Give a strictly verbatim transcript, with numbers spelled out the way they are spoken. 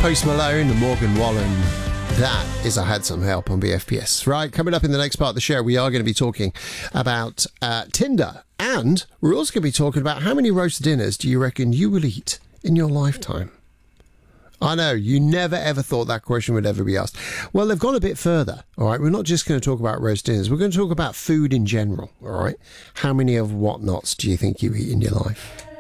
Post Malone and Morgan Wallen. That is I Had Some Help on B F P S. Right, coming up in the next part of the show, we are going to be talking about uh, Tinder. And we're also going to be talking about how many roast dinners do you reckon you will eat in your lifetime? I know, you never ever thought that question would ever be asked. Well, they've gone a bit further, all right? We're not just going to talk about roast dinners. We're going to talk about food in general, all right? How many of whatnots do you think you eat in your life?